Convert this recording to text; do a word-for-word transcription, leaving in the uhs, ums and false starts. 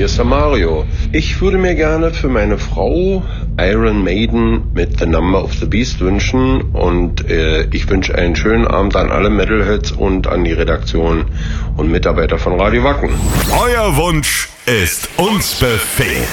hier ist der Mario. Ich würde mir gerne für meine Frau Iron Maiden mit The Number of the Beast wünschen und äh, ich wünsche einen schönen Abend an alle Metalheads und an die Redaktion und Mitarbeiter von Radio Wacken. Euer Wunsch ist uns Befehl.